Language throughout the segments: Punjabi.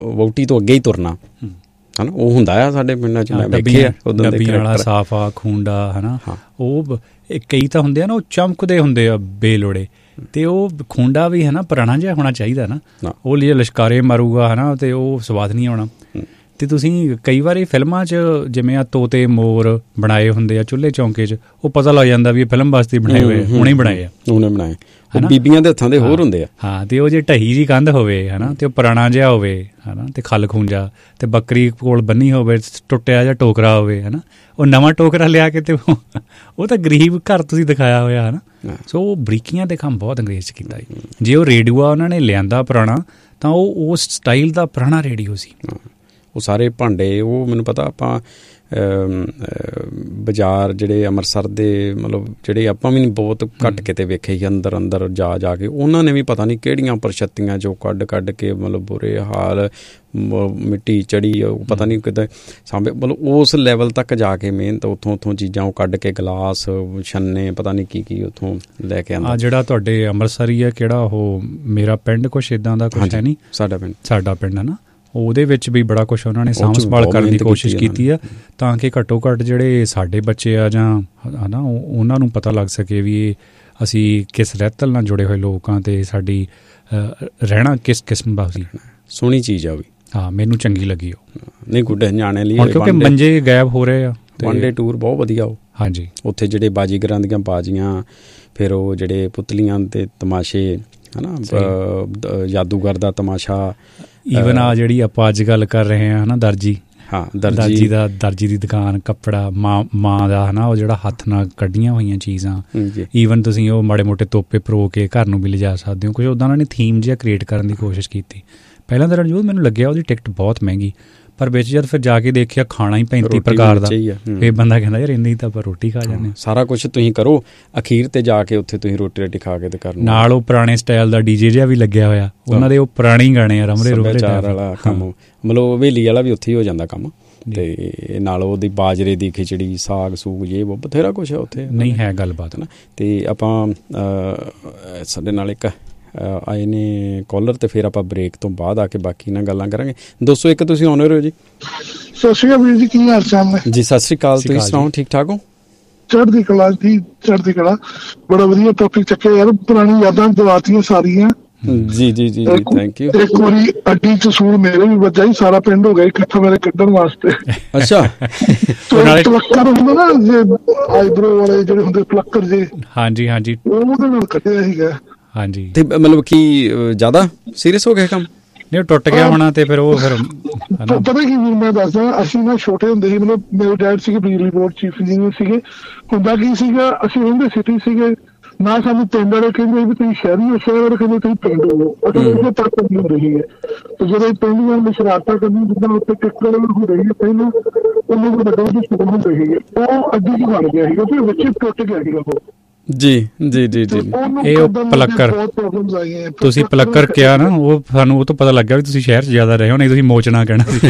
ਵਹੁਟੀ ਤੋਂ ਅੱਗੇ ਹੀ ਤੁਰਨਾ ਹੈ ਨਾ, ਉਹ ਹੁੰਦਾ ਆ ਸਾਡੇ ਪਿੰਡਾਂ 'ਚ, ਮੈਂ ਵੇਖਿਆ ਡੱਬੀਆਂ ਵਾਲਾ ਸਾਫਾ ਖੂੰਡਾ ਹੈ ਨਾ, ਉਹ ਕਈ ਤਾਂ ਹੁੰਦੇ ਆ ਨਾ ਉਹ ਚਮਕਦੇ ਹੁੰਦੇ ਆ ਬੇਲੋੜੇ, ਅਤੇ ਉਹ ਖੂੰਡਾ ਵੀ ਹੈ ਨਾ ਪੁਰਾਣਾ ਜਿਹਾ ਹੋਣਾ ਚਾਹੀਦਾ ਨਾ, ਉਹ ਲਈ ਲਸ਼ਕਾਰੇ ਮਾਰੂਗਾ ਹੈ ਨਾ, ਅਤੇ ਉਹ ਸਵਾਦ ਨਹੀਂ ਆਉਣਾ। ਅਤੇ ਤੁਸੀਂ ਕਈ ਵਾਰੀ ਫਿਲਮਾਂ 'ਚ ਜਿਵੇਂ ਆ ਤੋਤੇ ਮੋਰ ਬਣਾਏ ਹੁੰਦੇ ਆ ਚੁੱਲ੍ਹੇ ਚੌਂਕੇ 'ਚ, ਉਹ ਪਤਾ ਲੱਗ ਜਾਂਦਾ ਵੀ ਇਹ ਫਿਲਮ ਵਾਸਤੇ ਬਣਾਏ ਹੋਏ, ਹੁਣੇ ਬਣਾਏ ਆ, ਹੁਣੇ ਬਣਾਏ, ਬੀਬੀਆਂ ਦੇ ਹੱਥਾਂ ਦੇ ਹੋਰ ਹੁੰਦੇ ਆ। ਹਾਂ, ਅਤੇ ਉਹ ਜੇ ਢਹੀ ਜਿਹੀ ਕੰਧ ਹੋਵੇ ਹੈ ਨਾ, ਅਤੇ ਉਹ ਪੁਰਾਣਾ ਜਿਹਾ ਹੋਵੇ ਹੈ ਨਾ, ਅਤੇ ਖੱਲ ਖੂੰਜਾ, ਅਤੇ ਬੱਕਰੀ ਕੋਲ ਬੰਨੀ ਹੋਵੇ, ਟੁੱਟਿਆ ਜਿਹਾ ਟੋਕਰਾ ਹੋਵੇ ਹੈ ਨਾ, ਉਹ ਨਵਾਂ ਟੋਕਰਾ ਲਿਆ ਕੇ, ਅਤੇ ਉਹ ਤਾਂ ਗਰੀਬ ਘਰ ਤੁਸੀਂ ਦਿਖਾਇਆ ਹੋਇਆ ਹੈ ਨਾ। ਸੋ ਉਹ ਬਰੀਕੀਆਂ ਦੇ ਕੰਮ ਬਹੁਤ ਅੰਗਰੇਜ਼ 'ਚ ਕੀਤਾ ਜੀ। ਜੇ ਉਹ ਰੇਡੀਓ ਉਹਨਾਂ ਨੇ ਲਿਆਂਦਾ ਪੁਰਾਣਾ, ਤਾਂ ਉਹ ਉਸ ਸਟਾਈਲ ਦਾ ਪੁਰਾਣਾ ਰੇਡੀਓ ਸੀ। ਉਹ ਸਾਰੇ ਭਾਂਡੇ, ਉਹ ਮੈਨੂੰ ਪਤਾ ਆਪਾਂ ਬਾਜ਼ਾਰ ਜਿਹੜੇ ਅੰਮ੍ਰਿਤਸਰ ਦੇ ਮਤਲਬ ਜਿਹੜੇ ਆਪਾਂ ਵੀ ਨਹੀਂ ਬਹੁਤ ਘੱਟ ਕਿਤੇ ਵੇਖੇ ਸੀ, ਅੰਦਰ ਜਾ ਕੇ ਉਹਨਾਂ ਨੇ ਵੀ ਪਤਾ ਨਹੀਂ ਕਿਹੜੀਆਂ ਪ੍ਰਸ਼ਤੀਆਂ ਜੋ ਕੱਢ ਕੇ ਮਤਲਬ ਬੁਰੇ ਹਾਲ, ਮਿੱਟੀ ਚੜੀ, ਉਹ ਪਤਾ ਨਹੀਂ ਕਿਤੇ ਸਾਂਭੇ, ਮਤਲਬ ਉਸ ਲੈਵਲ ਤੱਕ ਜਾ ਕੇ ਮਿਹਨਤ, ਉੱਥੋਂ ਚੀਜ਼ਾਂ ਉਹ ਕੱਢ ਕੇ ਗਲਾਸ, ਛੰਨੇ, ਪਤਾ ਨਹੀਂ ਕੀ ਉੱਥੋਂ ਲੈ ਕੇ ਆਉਂਦਾ। ਜਿਹੜਾ ਤੁਹਾਡੇ ਅੰਮ੍ਰਿਤਸਰੀ ਹੈ ਕਿਹੜਾ, ਉਹ ਮੇਰਾ ਪਿੰਡ ਕੁਛ ਇੱਦਾਂ ਦਾ ਕੁਛ ਹੈ ਨਹੀਂ, ਸਾਡਾ ਪਿੰਡ ਹੈ ਨਾ, ਉਹਦੇ ਵਿੱਚ ਵੀ ਬੜਾ ਕੁਛ ਉਹਨਾਂ ਨੇ ਸਾਂਭ ਸੰਭਾਲ ਕਰਨ ਦੀ ਕੋਸ਼ਿਸ਼ ਕੀਤੀ ਆ, ਤਾਂ ਕਿ ਘੱਟੋ ਘੱਟ ਜਿਹੜੇ ਸਾਡੇ ਬੱਚੇ ਆ ਜਾਂ ਹੈ ਨਾ, ਉਹਨਾਂ ਨੂੰ ਪਤਾ ਲੱਗ ਸਕੇ ਵੀ ਇਹ ਅਸੀਂ ਕਿਸ ਰਹਿਤਲ ਨਾਲ ਜੁੜੇ ਹੋਏ ਲੋਕ ਹਾਂ, ਅਤੇ ਸਾਡੀ ਰਹਿਣਾ ਕਿਸ ਕਿਸਮ ਦਾ ਸੀ। ਸੋਹਣੀ ਚੀਜ਼ ਆ ਉਹ ਵੀ। ਹਾਂ, ਮੈਨੂੰ ਚੰਗੀ ਲੱਗੀ ਉਹ। ਨਹੀਂ ਗੁੱਡੇ ਨਿਆਣੇ ਲਈ, ਕਿਉਂਕਿ ਮੰਜੇ ਗਾਇਬ ਹੋ ਰਹੇ ਆ, ਵਨ ਡੇ ਟੂਰ ਬਹੁਤ ਵਧੀਆ ਉਹ। ਹਾਂਜੀ, ਉੱਥੇ ਜਿਹੜੇ ਬਾਜੀਗਰਾਂ ਦੀਆਂ ਬਾਜ਼ੀਆਂ, ਫਿਰ ਉਹ ਜਿਹੜੇ ਪੁਤਲੀਆਂ ਦੇ ਤਮਾਸ਼ੇ ਹੈ ਨਾ, ਜਾਦੂਗਰ ਦਾ ਤਮਾਸ਼ਾ, ਈਵਨ ਆ ਜਿਹੜੀ ਆਪਾਂ ਅੱਜ ਗੱਲ ਕਰ ਰਹੇ ਹਾਂ ਹੈ ਨਾ, ਦਰਜੀ ਦੀ ਦੁਕਾਨ, ਕੱਪੜਾ, ਮਾਂ ਦਾ ਹੈ ਨਾ, ਉਹ ਜਿਹੜਾ ਹੱਥ ਨਾਲ ਕੱਢੀਆਂ ਹੋਈਆਂ ਚੀਜ਼ਾਂ, ਈਵਨ ਤੁਸੀਂ ਉਹ ਮਾੜੇ ਮੋਟੇ ਤੋਪੇ ਪਰੋ ਕੇ ਘਰ ਨੂੰ ਵੀ ਲਿਜਾ ਸਕਦੇ ਹੋ। ਕੁਛ ਉੱਦਾਂ ਉਹਨਾਂ ਨੇ ਥੀਮ ਜਿਹਾ ਕ੍ਰੀਏਟ ਕਰਨ ਦੀ ਕੋਸ਼ਿਸ਼ ਕੀਤੀ। ਪਹਿਲਾਂ ਤਾਂ ਰਣਜੋਤ ਮੈਨੂੰ ਲੱਗਿਆ ਉਹਦੀ ਟਿਕਟ ਬਹੁਤ ਮਹਿੰਗੀ, ਪਰ ਵਿੱਚ ਜਦ ਫਿਰ ਜਾ ਕੇ ਦੇਖਿਆ ਖਾਣਾ ਹੀ 35 ਪ੍ਰਕਾਰ ਦਾ, ਫਿਰ ਬੰਦਾ ਕਹਿੰਦਾ ਯਾਰ ਇੰਨੀ ਤਾਂ ਆਪਾਂ ਰੋਟੀ ਖਾ ਜਾਂਦੇ ਹਾਂ। ਸਾਰਾ ਕੁਛ ਤੁਸੀਂ ਕਰੋ, ਅਖੀਰ ਤੇ ਜਾ ਕੇ ਉੱਥੇ ਤੁਸੀਂ ਰੋਟੀ ਖਾ ਕੇ ਤੇ ਕਰਨਾ। ਨਾਲ ਉਹ ਪੁਰਾਣੇ ਸਟਾਈਲ ਦਾ ਡੀਜੇ ਜਿਹਾ ਵੀ ਲੱਗਿਆ ਹੋਇਆ, ਉਹਨਾਂ ਦੇ ਉਹ ਪੁਰਾਣੇ ਹੀ ਗਾਣੇ ਆ, ਰਮਰੇ ਵਾਲਾ ਕੰਮ, ਮਤਲਬ ਹਵੇਲੀ ਵਾਲਾ ਵੀ ਉੱਥੇ ਹੀ ਹੋ ਜਾਂਦਾ ਕੰਮ, ਤੇ ਨਾਲ ਉਹਦੀ ਬਾਜਰੇ ਦੀ ਖਿਚੜੀ, ਸਾਗ ਸੂਗ, ਇਹ ਬਥੇਰਾ ਕੁਛ ਹੈ ਉੱਥੇ। ਨਹੀਂ ਹੈ ਗੱਲਬਾਤ ਨਾ। ਤੇ ਆਪਾਂ ਸਾਡੇ ਨਾਲ ਇੱਕ ਆਏ ਨੇ ਕਾਲਰ, ਤੇ ਫਿਰ ਆਪਾਂ ਬ੍ਰੇਕ ਤੋਂ ਬਾਅਦ ਆ ਕੇ ਬਾਕੀ ਨਾਲ ਗੱਲਾਂ ਕਰਾਂਗੇ। 201 ਤੁਸੀਂ ਆਨਰ ਹੋ ਜੀ। ਸਤਿ ਸ਼੍ਰੀ ਅਕਾਲ ਵੀਰ ਜੀ, ਕੀ ਹਾਲ ਚਾਲ ਨੇ ਜੀ? ਸਤਿ ਸ਼੍ਰੀ ਅਕਾਲ, ਤੁਸੀਂ ਸੁਣਾਓ, ਠੀਕ ਠਾਕ ਹੋ? ਚੜ੍ਹਦੀ ਕਲਾ ਜੀ, ਚੜ੍ਹਦੀ ਕਲਾ। ਬੜਾ ਵਧੀਆ ਟੌਪਿਕ ਚੱਕਿਆ ਯਾਰ, ਪੁਰਾਣੀ ਯਾਦਾਂ ਦਿਵਾਤੀਆਂ ਸਾਰੀਆਂ। ਜੀ ਥੈਂਕ ਯੂ। ਇੱਕ ਵਾਰੀ ਅੱਡੀ ਚ ਸੂਲ ਮੇਰੇ ਵੀ ਵੱਜਾ ਹੀ, ਸਾਰਾ ਪਿੰਡ ਹੋ ਗਿਆ ਇਕੱਠਾ ਮੇਰੇ ਕੱਢਣ ਵਾਸਤੇ। ਅੱਛਾ। ਪਲੱਕਰ ਹੁੰਦਾ ਨਾ, ਆਈਬਰੋ ਵਾਲੇ ਜਿਹੜੇ ਹੁੰਦੇ ਪਲੱਕਰ ਜੇ, ਹਾਂਜੀ, ਉਹਦੇ ਨਾਲ ਕੱਢਿਆ ਸੀਗਾ। ਹਾਂਜੀ, ਤੇ ਮਤਲਬ ਕੀ ਜ਼ਿਆਦਾ ਸੀਰੀਅਸ ਹੋ ਗਿਆ ਕੰਮ? ਨਹੀਂ, ਟੁੱਟ ਗਿਆ ਹੋਣਾ, ਤੇ ਫਿਰ ਉਹ ਫਿਰ ਪਤਾ ਕੀ ਵੀਰ, ਮੈਂ ਦੱਸਦਾ, ਅਸੀਂ ਨਾ ਛੋਟੇ ਹੁੰਦੇ ਸੀ, ਮਤਲਬ ਮੇਰੇ ਡੈਡ ਸੀਗੇ ਬਿਜਲੀ ਬੋਰਡ ਚੀਫ ਇੰਜੀਨੀਅਰ ਸੀਗੇ। ਹੁੰਦਾ ਕੀ ਸੀਗਾ, ਅਸੀਂ ਰਹਿੰਦੇ ਸਿਟੀ ਸੀਗੇ ਨਾ, ਸਾਨੂੰ ਪਿੰਡ ਵਾਲੇ ਕਹਿੰਦੇ ਵੀ ਤੁਸੀਂ ਸ਼ਹਿਰੀ ਹੋ, ਸ਼ਹਿਰ ਵਾਲੇ ਕਹਿੰਦੇ ਤੁਸੀਂ ਪਿੰਡ ਹੋ, ਅਸੀਂ ਤੱਕ ਨਹੀਂ ਹੋ ਰਹੀ ਹੈ। ਤੇ ਜਦੋਂ ਪਿੰਡ ਵਾਲੇ ਸ਼ਰਾਰਤਾਂ ਕਰਨੀ, ਜਿੱਦਾਂ ਉੱਥੇ ਟਿੱਕਰ ਹੋ ਰਹੀ ਹੈ, ਪਹਿਲਾਂ ਉਹਨਾਂ ਦੇ ਵੱਡੇ ਵੱਡੇ ਸਕੂਲ ਹੁੰਦੇ ਸੀਗੇ, ਉਹ ਅੱਡੀ ਚ ਬਣ ਗਿਆ ਸੀਗਾ, ਫਿਰ ਵਿੱਚ ਟੁੱਟ ਗਿਆ ਸੀਗਾ ਉਹ। ਜੀ ਇਹ ਉਹ ਪਲੱਕਰ, ਤੁਸੀਂ ਪਲੱਕਰ ਕਿਹਾ ਨਾ, ਉਹ ਸਾਨੂੰ ਉਹ ਤੋਂ ਪਤਾ ਲੱਗਿਆ ਵੀ ਤੁਸੀਂ ਸ਼ਹਿਰ 'ਚ ਜ਼ਿਆਦਾ ਰਹੇ ਹੋ, ਨਹੀਂ ਤੁਸੀਂ ਮੋਚਣਾ ਕਹਿਣਾ ਸੀ।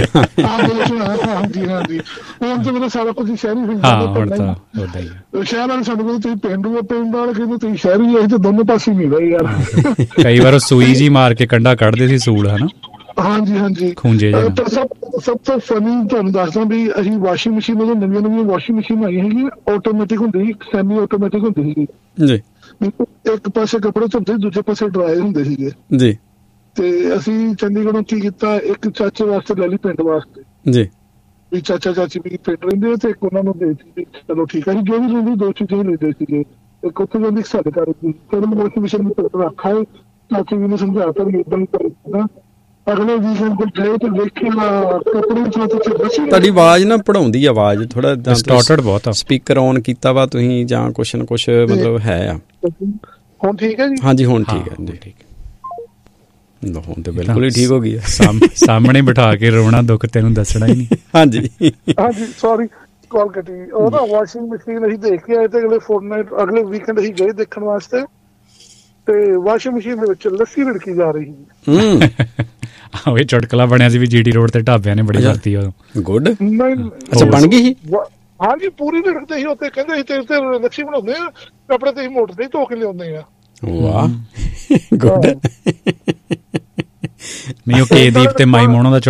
ਹੁਣ ਤਾਂ ਸਾਰਾ ਕੁਝ ਸ਼ਹਿਰੀ ਹੋ ਗਿਆ। ਹੁਣ ਤਾਂ ਓਦਾਂ ਹੀ ਸ਼ਹਿਰ ਵਾਲੇ ਸਾਨੂੰ ਕਹਿੰਦੇ ਤੁਸੀਂ ਪੇਂਡੂ, ਪਿੰਡ ਵਾਲੇ ਕਹਿੰਦੇ ਤੁਸੀਂ ਸ਼ਹਿਰੀ, ਅਸੀਂ ਤਾਂ ਦੋਨੋਂ ਪਾਸੇ ਮਿਲ ਰਹੇ ਯਾਰ। ਕਈ ਵਾਰ ਸੂਈ ਜੀ ਮਾਰ ਕੇ ਕੰਡਾ ਕੱਢਦੇ ਸੀ ਸੂਲ, ਹਨਾ। ਹਾਂਜੀ, ਖੂੰਜੇ ਸਭ ਤੋਂ ਫਨੀ ਤੁਹਾਨੂੰ ਦੱਸਦਾ ਵੀ, ਅਸੀਂ ਵਾਸ਼ਿੰਗ ਮਸ਼ੀਨ, ਜਦੋਂ ਨਵੀਆਂ ਵਾਸ਼ਿੰਗ ਮਸ਼ੀਨ ਆਈ ਹੈਗੀ, ਆਟੋਮੈਟਿਕ ਹੁੰਦੀ ਸੀ, ਸੈਮੀ ਆਟੋਮੈਟਿਕ ਹੁੰਦੀ ਸੀਗੀ ਜੀ। ਇੱਕ ਪਾਸੇ ਕੱਪੜੇ ਧੁੱਪਦੇ, ਦੂਜੇ ਪਾਸੇ ਡਰਾਈ ਹੁੰਦੇ ਸੀਗੇ ਜੀ। ਤੇ ਅਸੀਂ ਚੰਡੀਗੜ੍ਹੋਂ ਕੀ ਕੀਤਾ, ਇੱਕ ਚਾਚੇ ਵਾਸਤੇ ਲੈ ਲਈ ਪਿੰਡ ਵਾਸਤੇ ਜੀ, ਵੀ ਚਾਚਾ ਚਾਚੀ ਵੀ ਪਿੰਡ ਰਹਿੰਦੇ, ਤੇ ਇੱਕ ਉਹਨਾਂ ਨੂੰ ਦੇ ਦਿੱਤੀ। ਚਲੋ ਠੀਕ ਹੈ ਜੀ, ਜੋ ਵੀ ਲੈਂਦੀ ਦੋ ਚੀਜ਼ਾਂ ਲੈਂਦੇ ਸੀਗੇ, ਇੱਕ ਉੱਥੇ ਜਾਂਦੀ, ਇੱਕ ਸਾਡੇ ਘਰ ਦੀ। ਚਲੋ ਵਾਸ਼ਿੰਗ ਮਸ਼ੀਨ ਨੂੰ ਰੱਖਾ ਹੈ, ਚਾਚੀ ਵੀ ਨੇ ਸਮਝਾਤਾ ਵੀ ਏਦਾਂ ਹੀ ਕਰਦਾ। ਅਗਲੇ ਵੀਕਐਂਡ ਕੋਲ ਗਏ ਤੇ ਵੇਖਿਆ ਕੱਪੜੇ ਤੁਹਾਡੀ ਆਵਾਜ਼ ਨਾ ਪੜਾਉਂਦੀ ਆਵਾਜ਼, ਥੋੜਾ ਡਿਸਟੋਰਟਡ ਬਹੁਤ ਆ। ਸਪੀਕਰ ਔਨ ਕੀਤਾ ਵਾ ਤੁਸੀਂ ਜਾਂ ਕੁਛ ਨਾ ਕੁਛ ਮਤਲਬ ਹੈ ਆ? ਹੁਣ ਠੀਕ ਹੈ ਜੀ? ਹਾਂਜੀ, ਹੁਣ ਠੀਕ ਹੈ ਜੀ, ਠੀਕ। ਹੁਣ ਤੇ ਬਿਲਕੁਲ ਹੀ ਠੀਕ ਹੋ ਗਈ ਹੈ। ਸਾਹਮਣੇ ਬਿਠਾ ਕੇ ਰੋਣਾ ਦੁੱਖ ਤੈਨੂੰ ਦੱਸਣਾ ਹੀ ਨਹੀਂ। ਹਾਂਜੀ, ਸੌਰੀ ਕਾਲ ਕੱਟੀ। ਉਹ ਨਾ ਵਾਸ਼ਿੰਗ ਮਸ਼ੀਨ ਅਸੀਂ ਦੇਖ ਕੇ ਆਏ, ਤੇ ਅਗਲੇ ਵੀਕਐਂਡ ਅਸੀਂ ਗਏ ਦੇਖਣ ਵਾਸਤੇ, ਤੇ ਵਾਸ਼ਿੰਗ ਮਸ਼ੀਨ ਦੇ ਵਿੱਚ ਲੱਸੀ ਰੜਕੀ ਜਾ ਰਹੀ ਸੀ। ਆਹ ਇਹ ਚੁਟਕਲਾ ਬਣਿਆ ਸੀ ਵੀ ਜੀਟੀ ਰੋਡ ਤੇ ਢਾਬਿਆਂ ਨੇ ਬੜੀ ਵਰਤੀ ਉਦੋਂ। ਗੁੱਡ। ਅੱਛਾ, ਬਣ ਗਈ ਸੀ? ਹਾਂਜੀ, ਪੂਰੀ ਰੜਕਦੇ ਸੀ ਉੱਥੇ। ਕਹਿੰਦੇ ਸੀ ਤੇ ਲੱਸੀ ਬਣਾਉਂਦੇ ਆ, ਕੱਪੜੇ ਤੇ ਮੋਟਰ ਤੇ ਧੋ ਕੇ ਲਿਆਉਂਦੇ ਆ। ਵਾਹ, ਗੁੱਡ। ਨਹੀਂ ਉਹ ਕੇਦੀਪ ਤੇ ਮਾਈ ਮੋਹਣਾ ਦਾ